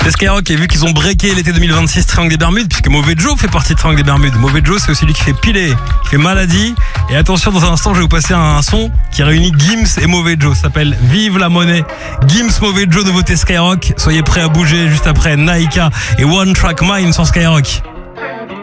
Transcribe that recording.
C'est Skyrock, et vu qu'ils ont breaké l'été 2026 Triangle des Bermudes, puisque Mauvais Joe fait partie de Triangle des Bermudes. Mauvais Joe, c'est aussi lui qui fait Piler, qui fait Maladie. Et attention, dans un instant, je vais vous passer un son qui réunit Gims et Mauvais Joe. Ça s'appelle Vive la monnaie. Gims, Mauvais Joe, nouveauté Skyrock. Soyez prêts à bouger juste après Naika et One Track Mind sur Skyrock.